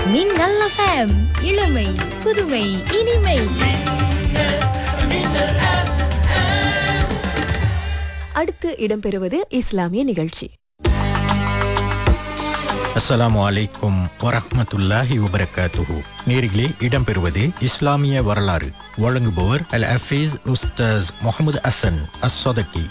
மின்னல் FM இளமை புதுமை இனிமை. அடுத்து இடம்பெறுவது இஸ்லாமிய நிகழ்ச்சி. அஸ்ஸலாமு அலைக்கும் வரஹ்மத்துல்லாஹி வபரகாத்துஹு. நேரிலே இடம்பெறுவது இஸ்லாமிய வரலாறு. வழங்குபவர் அல் ஹஃபீஸ் உஸ்தாஸ் முகமது ஹசன் அஸ்ஸதகி.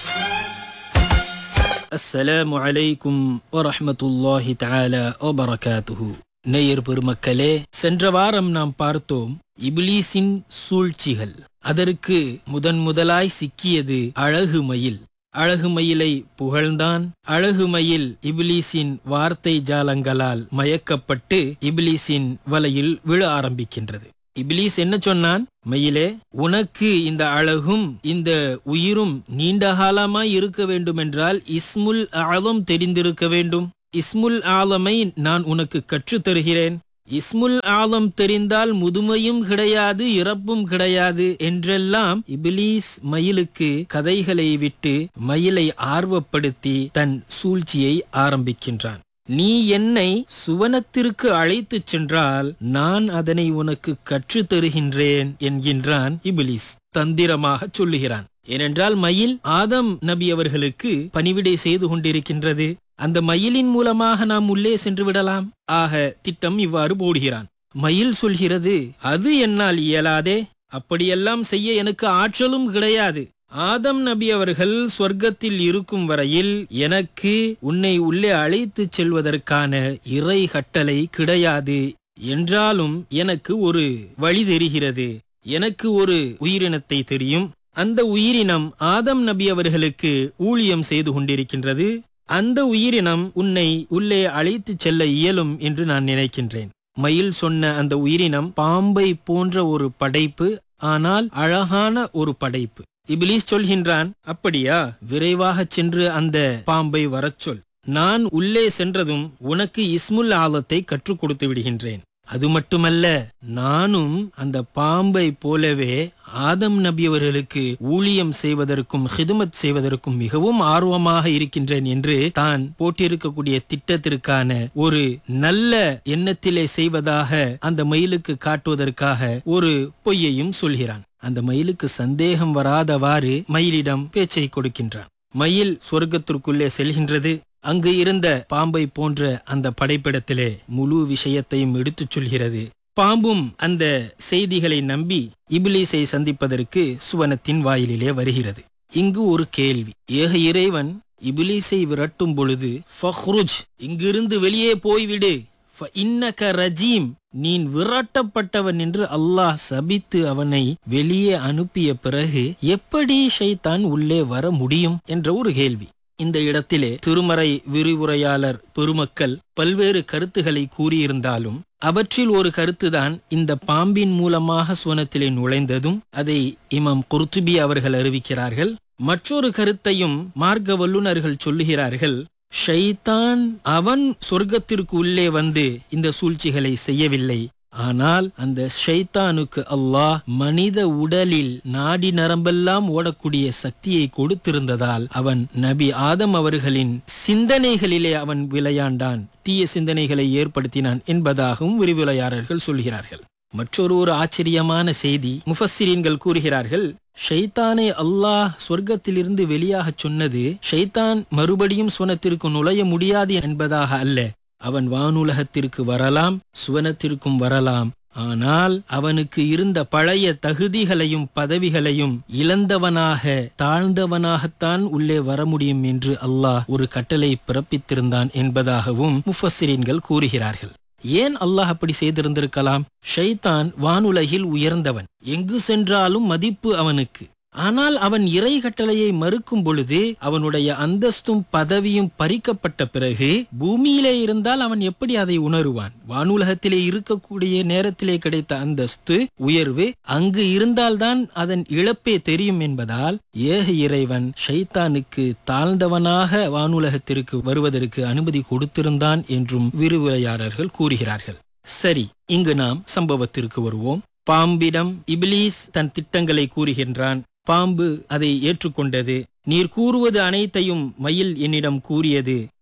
அஸ்ஸலாமு அலைக்கும் வரஹ்மத்துல்லாஹி தஆலா வபரகாத்துஹு. நேயர் பெருமக்களே, சென்ற வாரம் நாம் பார்த்தோம் இப்லீஸின் சூழ்ச்சிகள். அதற்கு முதலாய் சிக்கியது அழகு மயில். அழகு மயிலை புகழ்ந்தான். அழகு மயில் இப்லீஸின் வார்த்தை ஜாலங்களால் மயக்கப்பட்டு இப்லீஸின் வலையில் விழ ஆரம்பிக்கின்றது. இப்லீஸ் என்ன சொன்னான்? மயிலே, உனக்கு இந்த அழகும் இந்த உயிரும் நீண்ட காலமாய் இருக்க வேண்டுமென்றால் இஸ்முல் ஆலம் தெரிந்திருக்க வேண்டும். இஸ்முல் ஆலமை நான் உனக்கு கற்றுத் தருகிறேன். இஸ்முல் ஆலம் தெரிந்தால் முதுமையும் கிடையாது, இறப்பும் கிடையாது என்றெல்லாம் இப்லீஸ் மயிலுக்கு கதைகளை விட்டு மயிலை ஆர்வப்படுத்தி தன் சூழ்ச்சியை ஆரம்பிக்கின்றான். நீ என்னை சுவனத்திற்கு அழைத்துச் சென்றால் நான் அதனை உனக்கு கற்றுத் தருகின்றேன் என்கின்றான் இப்லீஸ். தந்திரமாக சொல்லுகிறான். ஏனென்றால் மயில் ஆதம் நபி அவர்களுக்கு பணிவிடை செய்து கொண்டிருக்கின்றது. அந்த மயிலின் மூலமாக நாம் உள்ளே சென்று விடலாம். ஆக திட்டம் இவ்வாறு போடுகிறான். மயில் சொல்கிறது, அது என்னால் இயலாதே, அப்படியெல்லாம் செய்ய எனக்கு ஆற்றலும் கிடையாது. ஆதம் நபி அவர்கள் சொர்க்கத்தில் இருக்கும் வரையில் எனக்கு உன்னை உள்ளே அழைத்துச் செல்வதற்கான இறை கட்டளை கிடையாது. என்றாலும் எனக்கு ஒரு வழி தெரிகிறது. எனக்கு ஒரு உயிரினத்தை தெரியும். அந்த உயிரினம் ஆதம் நபி அவர்களுக்கு ஊழியம் செய்து கொண்டிருக்கின்றது. அந்த உயிரினம் உன்னை உள்ளே அழைத்துச் செல்ல இயலும் என்று நான் நினைக்கின்றேன். மயில் சொன்ன அந்த உயிரினம் பாம்பை போன்ற ஒரு படைப்பு, ஆனால் அழகான ஒரு படைப்பு. இப்லீஸ் சொல்கின்றான், அப்படியா, விரைவாக சென்று அந்த பாம்பை வரச் சொல். நான் உள்ளே சென்றதும் உனக்கு இஸ்முல் ஆலத்தை கற்றுக் கொடுத்து விடுகின்றேன். அது மட்டுமல்ல, நானும் அந்த பாம்பை போலவே ஆதம் நபி அவர்களுக்கு ஊழியம் செய்வதற்கும் ஹிதுமத் செய்வதற்கும் மிகவும் ஆர்வமாக இருக்கின்றேன் என்று தான் போட்டிருக்கக்கூடிய திட்டத்திற்கான ஒரு நல்ல எண்ணத்திலே செய்வதாக அந்த மயிலுக்கு காட்டுவதற்காக ஒரு பொய்யையும் சொல்கிறான். அந்த மயிலுக்கு சந்தேகம் வராதவாறு மயிலிடம் பேச்சை கொடுக்கின்றான். மயில் சொர்க்கத்திற்குள்ளே செல்கின்றது. அங்கு இருந்த பாம்பை போன்ற அந்த படைப்பிடத்திலே முழு விஷயத்தையும் எடுத்துச் சொல்கிறது. பாம்பும் அந்த செய்திகளை நம்பி இப்லீஸை சந்திப்பதற்கு சுவனத்தின் வாயிலிலே வருகிறது. இங்கு ஒரு கேள்வி. ஏக இறைவன் இப்லீஸை விரட்டும் பொழுது, ஃபஹ்ருஜ், இங்கிருந்து வெளியே போய்விடு, இன்னக ரஜீம், நீ விரட்டப்பட்டவன் என்று அல்லாஹ் சபித்து அவனை வெளியே அனுப்பிய பிறகு எப்படி ஷைத்தான் உள்ளே வர முடியும் என்ற ஒரு கேள்வி. இந்த இடத்திலே திருமறை விரிவுரையாளர் பெருமக்கள் பல்வேறு கருத்துக்களை கூறியிருந்தாலும் அவற்றில் ஒரு கருத்துதான் இந்த பாம்பின் மூலமாக சுவனத்திலே நுழைந்ததும் அதை இமாம் குர்துபி அவர்கள் அறிவிக்கிறார்கள். மற்றொரு கருத்தையும் மார்க்க வல்லுநர்கள் சொல்லுகிறார்கள். ஷைத்தான் அவன் சொர்க்கத்திற்கு உள்ளே வந்து இந்த சூழ்ச்சிகளை செய்யவில்லை. ஆனால் அந்த ஷைத்தானுக்கு அல்லாஹ் மனித உடலில் நாடி நரம்பெல்லாம் ஓடக்கூடிய சக்தியை கொடுத்திருந்ததால் அவன் நபி ஆதம் அவர்களின் சிந்தனைகளிலே அவன் விளையாண்டான், தீய சிந்தனைகளை ஏற்படுத்தினான் என்பதாகவும் விரிவுரையாளர்கள் சொல்கிறார்கள். மற்றொரு ஆச்சரியமான செய்தி முஃபஸ்ஸிரீன்கள் கூறுகிறார்கள். ஷைத்தானை அல்லாஹ் சொர்க்கத்திலிருந்து வெளியாக சொன்னது ஷைத்தான் மறுபடியும் சுவனத்திற்கு நுழைய முடியாது என்பதாக அல்ல. அவன் வானுலகத்திற்கு வரலாம், சுவனத்திற்கும் வரலாம். ஆனால் அவனுக்கு இருந்த பழைய தகுதிகளையும் பதவிகளையும் இழந்தவனாக தாழ்ந்தவனாகத்தான் உள்ளே வர முடியும் என்று அல்லாஹ் ஒரு கட்டளை பிறப்பித்திருந்தான் என்பதாகவும் முஃபஸ்ஸிரீன்கள் கூறுகிறார்கள். ஏன் அல்லாஹ் அப்படி செய்திருந்திருக்கலாம்? ஷைத்தான் வானுலகில் உயர்ந்தவன், எங்கு சென்றாலும் மதிப்பு அவனுக்கு. ஆனால் அவன் இறை கட்டளையை மறுக்கும் பொழுது அவனுடைய அந்தஸ்தும் பதவியும் பறிக்கப்பட்ட பிறகு பூமியிலே இருந்தால் அவன் எப்படி அதை உணருவான்? வானுலகத்திலே இருக்கக்கூடிய நேரத்திலே கிடைத்த அந்தஸ்து உயர்வு அங்கு இருந்தால்தான் அதன் இழப்பே தெரியும் என்பதால் ஏக இறைவன் ஷைத்தானுக்கு தாழ்ந்தவனாக வானுலகத்திற்கு வருவதற்கு அனுமதி கொடுத்திருந்தான் என்றும் விரிவுரையாளர்கள் கூறுகிறார்கள். சரி, இங்கு நாம் சம்பவத்திற்கு வருவோம். பாம்பிடம் இப்லீஸ் தன் திட்டங்களை கூறுகின்றான். பாம்பு அதை ஏற்றுக்கொண்டது. நீர் கூறுவது அனைத்தையும் மயில் என்னிடம் கூறியது.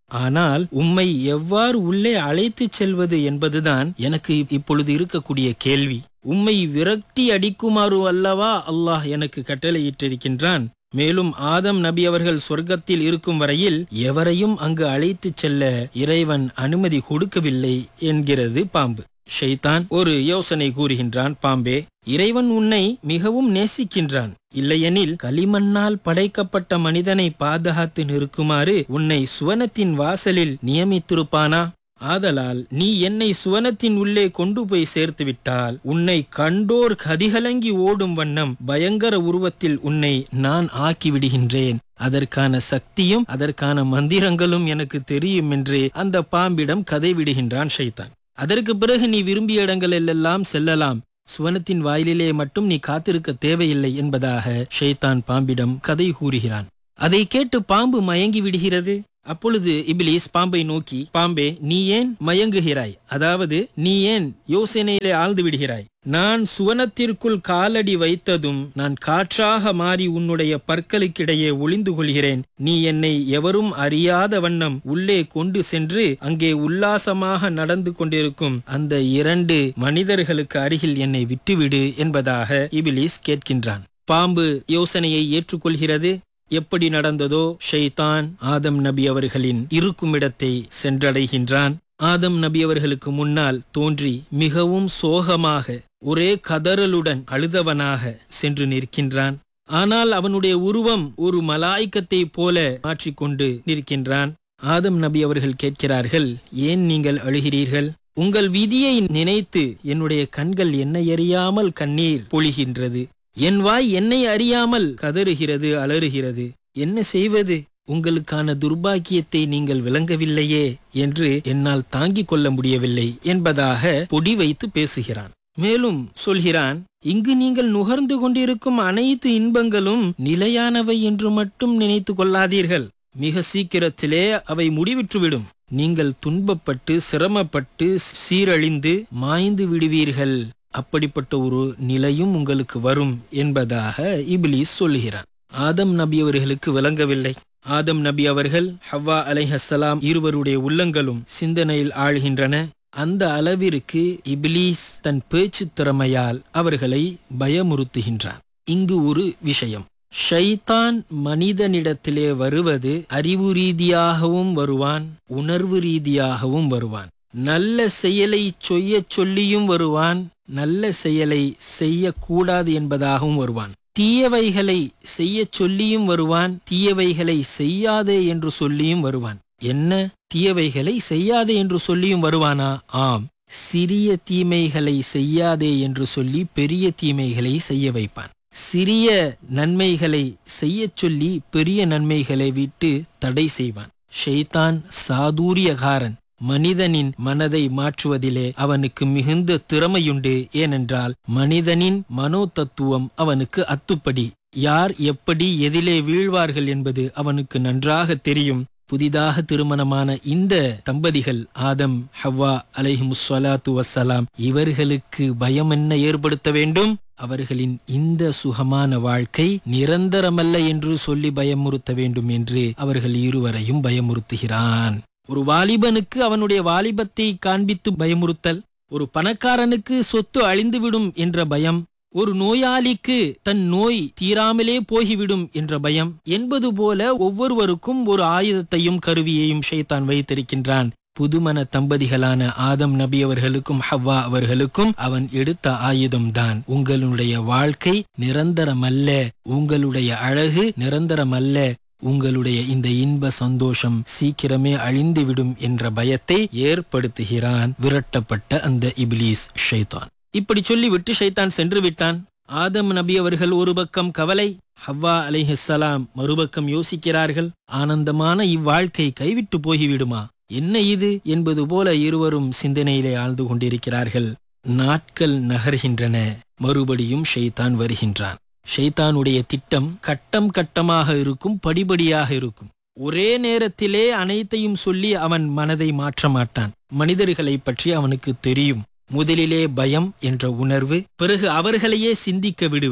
ஆனால் உம்மை எவ்வாறு உள்ளே அழைத்துச் செல்வது என்பதுதான் எனக்கு இப்பொழுது இருக்கக்கூடிய கேள்வி. உம்மை விரட்டி அடிக்குமாறு அல்லவா அல்லாஹ் எனக்கு கட்டளையிட்டிருக்கின்றான். மேலும் ஆதம் நபி அவர்கள் சொர்க்கத்தில் இருக்கும் வரையில் எவரையும் அங்கு அழைத்துச் செல்ல இறைவன் அனுமதி கொடுக்கவில்லை என்கிறது பாம்பு. ஷைத்தான் ஒரு யோசனை கூறுகின்றான். பாம்பே, இறைவன் உன்னை மிகவும் நேசிக்கின்றான். இல்லையெனில் களிமண்ணால் படைக்கப்பட்ட மனிதனை பாதுகாத்து நிற்குமாறு உன்னை சுவனத்தின் வாசலில் நியமித்திருப்பானா? ஆதலால் நீ என்னை சுவனத்தின் உள்ளே கொண்டு போய் சேர்த்து விட்டால் உன்னை கண்டோர் கதிகலங்கி ஓடும் வண்ணம் பயங்கர உருவத்தில் உன்னை நான் ஆக்கிவிடுகின்றேன். அதற்கான சக்தியும் அதற்கான மந்திரங்களும் எனக்கு தெரியும் என்று அந்த பாம்பிடம் கதை விடுகின்றான் ஷைத்தான். அதற்கு பிறகு நீ விரும்பிய இடங்களெல்லாம் செல்லலாம், சுவனத்தின் வாயிலே மட்டும் நீ காத்திருக்க தேவையில்லை என்பதாக ஷைத்தான் பாம்பிடம் கதை கூறுகிறான். அதை கேட்டு பாம்பு மயங்கி விடுகிறது. அப்பொழுது இப்லீஸ் பாம்பை நோக்கி, பாம்பே, நீ ஏன் மயங்குகிறாய்? அதாவது நீ ஏன் யோசனையிலே ஆழ்ந்து விடுகிறாய்? நான் சுவனத்திற்குள் காலடி வைத்ததும் நான் காற்றாக மாறி உன்னுடைய பற்களுக்கிடையே ஒளிந்து கொள்கிறேன். நீ என்னை எவரும் அறியாத வண்ணம் உள்ளே கொண்டு சென்று அங்கே உல்லாசமாக நடந்து கொண்டிருக்கும் அந்த 2 மனிதர்களுக்கு அருகில் என்னை விட்டுவிடு என்பதாக இப்லீஸ் கேட்கின்றான். பாம்பு யோசனையை ஏற்றுக்கொள்கிறது. எப்படி நடந்ததோ, ஷைத்தான் ஆதம் நபி அவர்களின் இருக்குமிடத்தை சென்றடைகின்றான். ஆதம் நபி அவர்களுக்கு முன்னால் தோன்றி மிகவும் சோகமாக ஒரே கதறலுடன் அழுதவனாக சென்று நிற்கின்றான். ஆனால் அவனுடைய உருவம் ஒரு மலாய்க்கத்தை போல மாற்றிக்கொண்டு நிற்கின்றான். ஆதம் நபி அவர்கள் கேட்கிறார்கள், ஏன் நீங்கள் அழுகிறீர்கள்? உங்கள் விதியை நினைத்து என்னுடைய கண்கள் என்னை அறியாமல் கண்ணீர் பொழிகின்றது. என் வாய் என்னை அறியாமல் கதறுகிறது, அலறுகிறது. என்ன செய்வது? உங்களுக்கான துர்பாக்கியத்தை நீங்கள் விளங்கவில்லையே என்று என்னால் தாங்கிக் கொள்ள முடியவில்லை என்பதாக பொடி வைத்து பேசுகிறான். மேலும் சொல்கிறான், இங்கு நீங்கள் நுகர்ந்து கொண்டிருக்கும் அனைத்து இன்பங்களும் நிலையானவை என்று மட்டும் நினைத்து கொள்ளாதீர்கள். மிக சீக்கிரத்திலே அவை முடிவிற்றுவிடும். நீங்கள் துன்பப்பட்டு சிரமப்பட்டு சீரழிந்து மாய்ந்து விடுவீர்கள். அப்படிப்பட்ட ஒரு நிலையும் உங்களுக்கு வரும் என்பதாக இப்லீஸ் சொல்லுகிறான். ஆதம் நபி அவர்களுக்கு விளங்கவில்லை. ஆதம் நபி அவர்கள், ஹவ்வா அலைஹஸ்ஸலாம் இருவருடைய உள்ளங்களும் சிந்தனையில் ஆழ்கின்றன. அந்த அளவிற்கு இப்லீஸ் தன் பேச்சு திறமையால் அவர்களை பயமுறுத்துகின்றான். இங்கு ஒரு விஷயம், ஷைத்தான் மனிதனிடத்திலே வருவது அறிவு ரீதியாகவும் வருவான், உணர்வு ரீதியாகவும் வருவான். நல்ல செயலை சொல்லியும் வருவான், நல்ல செயலை செய்யக்கூடாது என்பதாகவும் வருவான். தீயவைகளை செய்ய சொல்லியும் வருவான், தீயவைகளை செய்யாதே என்று சொல்லியும் வருவான். என்ன, தீயவைகளை செய்யாதே என்று சொல்லியும் வருவானா? ஆம், சிறிய தீமைகளை செய்யாதே என்று சொல்லி பெரிய தீமைகளை செய்ய வைப்பான். சிறிய நன்மைகளை செய்ய சொல்லி பெரிய நன்மைகளை விட்டு தடை செய்வான். ஷைத்தான் சாதுரியகாரன். மனிதனின் மனதை மாற்றுவதிலே அவனுக்கு மிகுந்த திறமையுண்டு. ஏனென்றால் மனிதனின் மனோ தத்துவம் அவனுக்கு அத்துப்படி. யார் எப்படி எதிலே வீழ்வார்கள் என்பது அவனுக்கு நன்றாக தெரியும். புதிதாக திருமணமான இந்த தம்பதிகள் ஆதம் ஹவ்வா அலைஹிமுஸ்ஸலாத்து வஸ்ஸலாம், இவர்களுக்கு பயம் என்ன ஏற்படுத்த வேண்டும்? அவர்களின் இந்த சுகமான வாழ்க்கை நிரந்தரமல்ல என்று சொல்லி பயமுறுத்த வேண்டும் என்று அவர்கள் இருவரையும் பயமுறுத்துகிறான். ஒரு வாலிபனுக்கு அவனுடைய வாலிபத்தை காண்பித்து பயமுறுத்தல், ஒரு பணக்காரனுக்கு சொத்து அழிந்துவிடும் என்ற பயம், ஒரு நோயாளிக்கு தன் நோய் தீராமலே போய்விடும் என்ற பயம் என்பது போல ஒவ்வொருவருக்கும் ஒரு ஆயுதத்தையும் கருவியையும் ஷைத்தான் வைத்திருக்கின்றான். புதுமண தம்பதிகளான ஆதம் நபி அவர்களுக்கும் ஹவ்வா அவர்களுக்கும் அவன் எடுத்த ஆயுதம்தான், உங்களுடைய வாழ்க்கை நிரந்தரமல்ல, உங்களுடைய அழகு நிரந்தரமல்ல, உங்களுடைய இந்த இன்ப சந்தோஷம் சீக்கிரமே அழிந்துவிடும் என்ற பயத்தை ஏற்படுத்துகிறான் விரட்டப்பட்ட அந்த இப்லீஸ் ஷைத்தான். இப்படி சொல்லிவிட்டு ஷைத்தான் சென்று விட்டான். ஆதம் நபி அவர்கள் ஒரு பக்கம் கவலை, ஹவ்வா அலைஹிஸ்ஸலாம் மறுபக்கம் யோசிக்கிறார்கள், ஆனந்தமான இவ்வாழ்க்கை கைவிட்டு போய்விடுமா, என்ன இது என்பது போல இருவரும் சிந்தனையிலே ஆழ்ந்து கொண்டிருக்கிறார்கள். நாட்கள் நகர்கின்றன. மறுபடியும் ஷைத்தான் வருகின்றான். ஷைத்தானுடைய திட்டம் கட்டம் கட்டமாக இருக்கும், படிபடியாக இருக்கும். ஒரே நேரத்திலே அனைத்தையும் சொல்லி அவன் மனதை மாற்ற மாட்டான். மனிதர்களை பற்றி அவனுக்கு தெரியும். முதலிலே பயம் என்ற உணர்வு, பிறகு அவர்களையே சிந்திக்க விடுவது,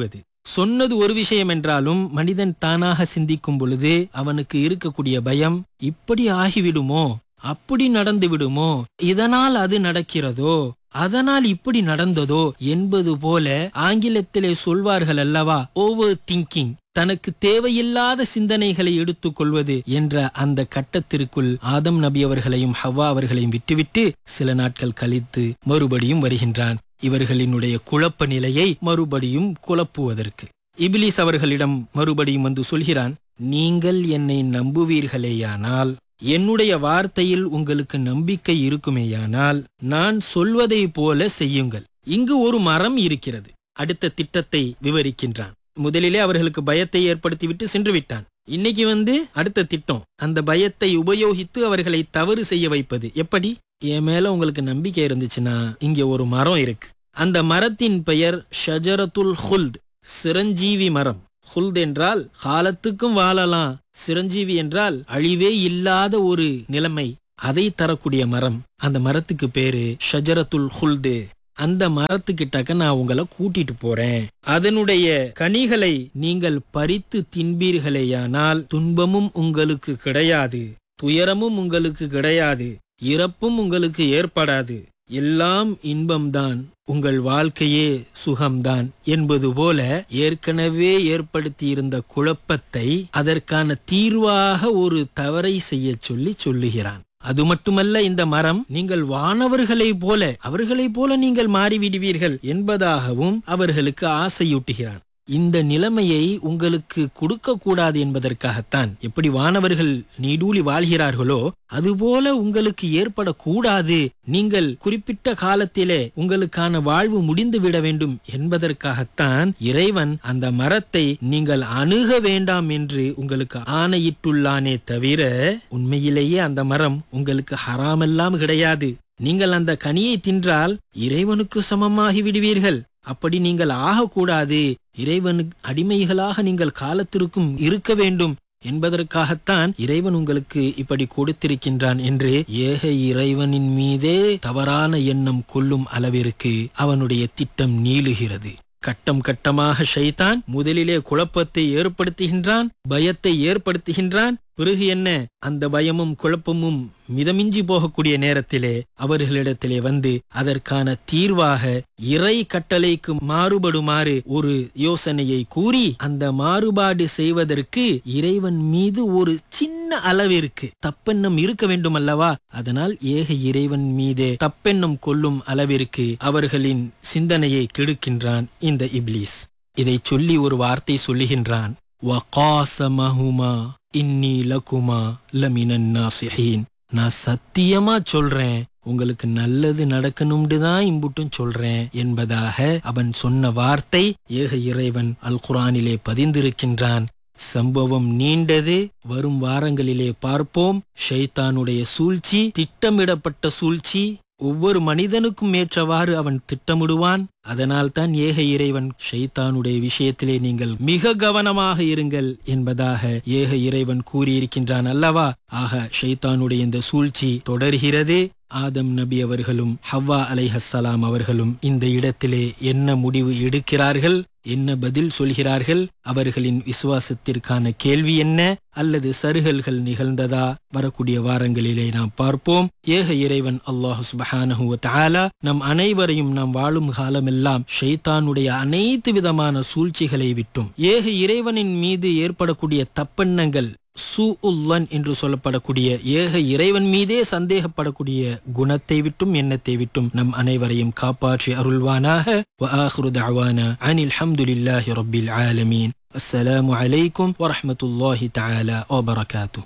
சொன்னது ஒரு விஷயம் என்றாலும் மனிதன் தானாக சிந்திக்கும் பொழுது அவனுக்கு இருக்கக்கூடிய பயம், இப்படி ஆகிவிடுமோ, அப்படி நடந்து விடுமோ, இதனால் அது நடக்கிறதோ, அதனால் இப்படி நடந்ததோ என்பது போல ஆங்கிலத்திலே சொல்வார்கள் அல்லவா, ஓவர் திங்கிங், தனக்கு தேவையில்லாத சிந்தனைகளை எடுத்துக் கொள்வது என்ற அந்த கட்டத்திற்குள் ஆதம் நபி அவர்களையும் ஹவ்வா அவர்களையும் விட்டுவிட்டு சில நாட்கள் கழித்து மறுபடியும் வருகின்றான், இவர்களினுடைய குழப்ப நிலையை மறுபடியும் குழப்புவதற்கு. இப்லீஸ் அவர்களிடம் மறுபடியும் வந்து சொல்கிறான், நீங்கள் என்னை நம்புவீர்களேயானால், என்னுடைய வார்த்தையில் உங்களுக்கு நம்பிக்கை இருக்குமேயானால், நான் சொல்வதை போல செய்யுங்கள். இங்கு ஒரு மரம் இருக்கிறது. அடுத்த திட்டத்தை விவரிக்கின்றான். முதலிலே அவர்களுக்கு பயத்தை ஏற்படுத்திவிட்டு சென்று விட்டான். இன்னைக்கு அடுத்த திட்டம், அந்த பயத்தை உபயோகித்து அவர்களை தவறு செய்ய வைப்பது. எப்படி? என் மேல உங்களுக்கு நம்பிக்கை இருந்துச்சுன்னா இங்க ஒரு மரம் இருக்கு. அந்த மரத்தின் பெயர் ஷஜரத்துல் ஹுல்த், சிரஞ்சீவி மரம். ஹுல்த் என்றால் காலத்துக்கும் வாழலாம், சிரஞ்சீவி என்றால் அழிவே இல்லாத ஒரு நிலைமை, அதை தரக்கூடிய மரம். அந்த மரத்துக்கு பேரு ஷஜரத்துல் ஹுல்து. அந்த மரத்துக்கிட்டக்க நான் உங்களை கூட்டிட்டு போறேன். அதனுடைய கனிகளை நீங்கள் பறித்து தின்பீர்களேயானால் துன்பமும் உங்களுக்கு கிடையாது, துயரமும் உங்களுக்கு கிடையாது, இறப்பும் உங்களுக்கு ஏற்படாது, எல்லாம் இன்பம்தான், உங்கள் வாழ்க்கையே சுகம்தான் என்பது போல ஏற்கனவே ஏற்படுத்தியிருந்த குழப்பத்தை அதற்கான தீர்வாக ஒரு தவறை செய்ய சொல்லுகிறான். அது மட்டுமல்ல, இந்த மரம் நீங்கள் வானவர்களைப் போல, அவர்களைப் போல நீங்கள் மாறிவிடுவீர்கள் என்பதாகவும் அவர்களுக்கு ஆசையூட்டுகிறான். இந்த நிலைமையை உங்களுக்கு கொடுக்க கூடாது என்பதற்காகத்தான், எப்படி வானவர்கள் நீடூழி வாழ்கிறார்களோ அதுபோல உங்களுக்கு ஏற்படக்கூடாது, நீங்கள் குறிப்பிட்ட காலத்திலே உங்களுக்கான வாழ்வு முடிந்து விட வேண்டும் என்பதற்காகத்தான் இறைவன் அந்த மரத்தை நீங்கள் அணுக வேண்டாம் என்று உங்களுக்கு ஆணையிட்டுள்ளானே தவிர, உண்மையிலேயே அந்த மரம் உங்களுக்கு ஹராமெல்லாம் கிடையாது. நீங்கள் அந்த கனியை தின்றால் இறைவனுக்கு சமமாகி விடுவீர்கள். அப்படி நீங்கள் ஆகக்கூடாது, இறைவனுக்கு அடிமைகளாக நீங்கள் காலத்திற்கும் இருக்க வேண்டும் என்பதற்காகத்தான் இறைவன் உங்களுக்கு இப்படி கொடுத்திருக்கின்றான் என்று ஏக இறைவனின் மீதே தவறான எண்ணம் கொள்ளும் அளவிற்கு அவனுடைய திட்டம் நீளுகிறது. கட்டம் கட்டமாக ஷைத்தான் முதலிலே குழப்பத்தை ஏற்படுத்துகின்றான், பயத்தை ஏற்படுத்துகின்றான். பிறகு என்ன, அந்த பயமும் குழப்பமும் மிதமிஞ்சி போகக்கூடிய நேரத்திலே அவர்களிடத்திலே வந்து அதற்கான தீர்வாக இறை கட்டளைக்கு மாறுபடுமாறு ஒரு யோசனையை கூறி, அந்த மாறுபாடு செய்வதற்கு இறைவன் மீது ஒரு சின்ன அளவிற்கு தப்பெண்ணம் இருக்க வேண்டும் அல்லவா, அதனால் ஏக இறைவன் மீது தப்பெண்ணம் கொள்ளும் அளவிற்கு அவர்களின் சிந்தனையை கெடுக்கின்றான் இந்த இப்லீஸ். இதை சொல்லி ஒரு வார்த்தை சொல்லுகின்றான், வகாஸமஹுமா இன்னி லகுமா லமினன் நாசிஹீன். நான் சத்தியமா சொல்றேன், உங்களுக்கு நல்லது நடக்கணும்னு தான் இம்புட்டும் சொல்றேன் என்பதாக அவன் சொன்ன வார்த்தை ஏக இறைவன் அல் குர்ஆனிலே பதிந்திருக்கின்றான். சம்பவம் நீண்டது, வரும் வாரங்களிலே பார்ப்போம். ஷைத்தானுடைய சூழ்ச்சி, திட்டமிடப்பட்ட சூழ்ச்சி, ஒவ்வொரு மனிதனுக்கும் ஏற்றவாறு அவன் திட்டமிடுவான். அதனால் தான் ஏக இறைவன் ஷைத்தானுடைய விஷயத்திலே நீங்கள் மிக கவனமாக இருங்கள் என்பதாக ஏக இறைவன் கூறியிருக்கின்றான் அல்லவா. ஆக ஷைத்தானுடைய இந்த சூழ்ச்சி தொடர்கிறது. ஆதம் நபி அவர்களும் ஹவ்வா அலைஹஸ்ஸலாம் அவர்களும் இந்த இடத்திலே என்ன முடிவு எடுக்கிறார்கள், என்ன பதில் சொல்கிறார்கள், அவர்களின் விசுவாசத்திற்கான கேள்வி என்ன, அல்லது சருகல்கள் நிகழ்ந்ததா, வரக்கூடிய வாரங்களிலே நாம் பார்ப்போம். ஏக இறைவன் அல்லாஹ் சுப்ஹானஹு வ தஆலா நம் அனைவரையும் நாம் வாழும் காலமெல்லாம் ஷைத்தானுடைய அனைத்து விதமான சூழ்ச்சிகளை விட்டும், ஏக இறைவனின் மீது ஏற்படக்கூடிய தப்பெண்ணங்கள், சூஉல்லன் என்று சொல்லப்படக்கூடிய ஏக இறைவன் மீதே சந்தேகப்படக்கூடிய குணத்தை விட்டும் எண்ணத்தை விட்டும் நம் அனைவரையும் காப்பாற்றி அருள்வானாக. வ ஆகிரு தஅவானா அனில் ஹம்துலில்லாஹி ரப்பில் ஆலமீன். அஸ்ஸலாமு அலைக்கும் வரஹ்மத்துல்லாஹி தஆலா வ பரகாத்துஹு.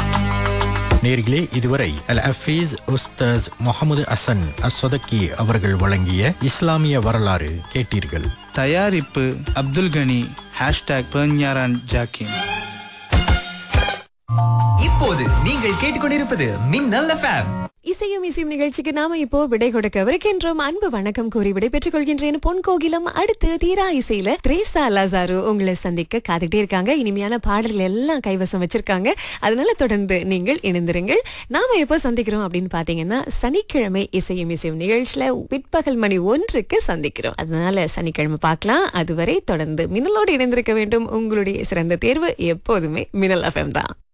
நேர்களே, இதுவரை அல் ஹஃபீஸ் உஸ்தாஸ் முஹம்மது ஹசன் அஸ்ஸதகி அவர்கள் வழங்கிய இஸ்லாமிய வரலாறு கேட்டீர்கள். தயாரிப்பு அப்துல் கனி #பெர்ஞாரான் ஜாக்கின். இப்போது நீங்கள் கேட்டுக்கொண்டிருப்பது மின்னல் எஃப்எம். இசையும் இசையும் நிகழ்ச்சிக்கு நாம இப்போ விடை கொடுக்கவிருக்கின்றோம். அன்பு வணக்கம் கூறி விடை பெற்றுக் கொள்கின்றேன். பொன் கோகிலம் அடுத்து தீரா இசையில திரேசா லாசாரு உங்களை சந்திக்க காத்துக்கிட்டே இருக்காங்க. இனிமையான பாடல்கள் எல்லாம் கைவசம் வச்சிருக்காங்க. அதனால தொடர்ந்து நீங்கள் இணைந்திருங்கள். நாம எப்போ சந்திக்கிறோம் அப்படின்னு பாத்தீங்கன்னா சனிக்கிழமை இசையும் இசையும் நிகழ்ச்சியில பிற்பகல் மணி 1க்கு சந்திக்கிறோம். அதனால சனிக்கிழமை பார்க்கலாம். அதுவரை தொடர்ந்து மின்னலோடு இணைந்திருக்க வேண்டும். உங்களுடைய சிறந்த தேர்வு எப்போதுமே மின்னல் FM தான்.